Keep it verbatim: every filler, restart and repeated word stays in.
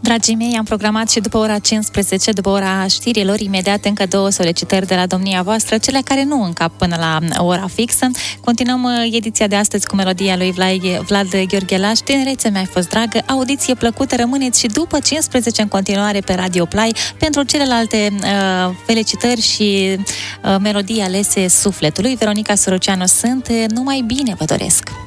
Dragii mei, am programat și după ora cincisprezece, după ora știrilor, imediat încă două solicitări de la domnia voastră, cele care nu încap până la ora fixă. Continuăm ediția de astăzi cu melodia lui Vlad Gheorghelaș, Tinerețe mi-ai fost dragă, audiție plăcută, rămâneți și după cincisprezece în continuare pe Radio Play pentru celelalte uh, felicitări și uh, melodii alese sufletului. Veronica Soroceanu sunt, numai bine vă doresc!